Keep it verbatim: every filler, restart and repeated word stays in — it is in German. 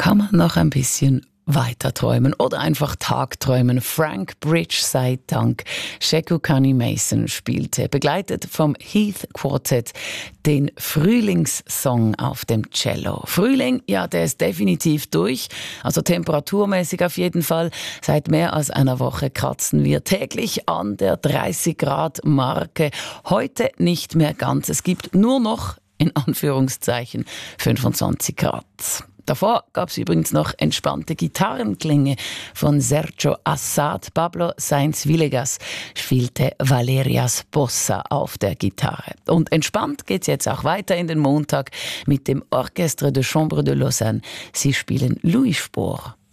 kann man noch ein bisschen weiter träumen oder einfach Tagträumen. Frank Bridge sei Dank. Sheku Kani Mason spielte, begleitet vom Heath Quartet, den Frühlingssong auf dem Cello. Frühling, ja, der ist definitiv durch, also temperaturmäßig auf jeden Fall. Seit mehr als einer Woche kratzen wir täglich an der dreißig Grad Marke. Heute nicht mehr ganz. Es gibt nur noch, in Anführungszeichen, fünfundzwanzig Grad. Davor gab es übrigens noch entspannte Gitarrenklänge von Sergio Assad. Pablo Sainz Villegas spielte Valerias Bossa auf der Gitarre. Und entspannt geht's jetzt auch weiter in den Montag mit dem Orchestre de Chambre de Lausanne. Sie spielen Louis Spohr.